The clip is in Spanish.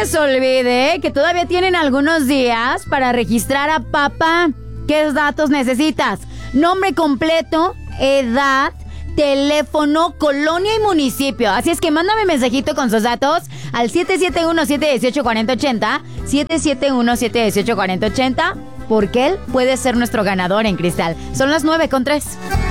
les olvide que todavía tienen algunos días para registrar a papá. ¿Qué datos necesitas? Nombre completo, edad, teléfono, colonia y municipio. Así es que mándame mensajito con sus datos al 771-718-4080, 771-718-4080, porque él puede ser nuestro ganador en Cristal. Son las 9:03.